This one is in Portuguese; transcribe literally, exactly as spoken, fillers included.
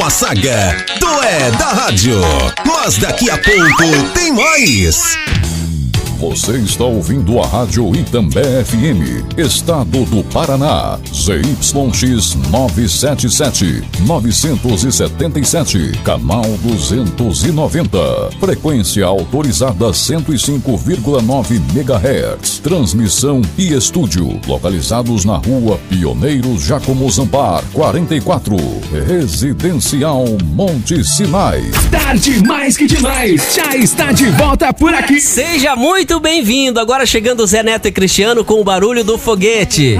A saga do É da Rádio. Mas daqui a pouco tem mais. Você está ouvindo a Rádio Itambé F M, Estado do Paraná, Z Y X novecentos e setenta e sete, novecentos e setenta e sete, canal duzentos e noventa, frequência autorizada cento e cinco vírgula nove megahertz, transmissão e estúdio, localizados na rua Pioneiros Jacomo Zampar, quarenta e quatro, Residencial Monte Sinai. Tarde mais que demais, já está de volta por aqui. Seja muito Muito bem-vindo, agora chegando o Zé Neto e Cristiano com o barulho do foguete.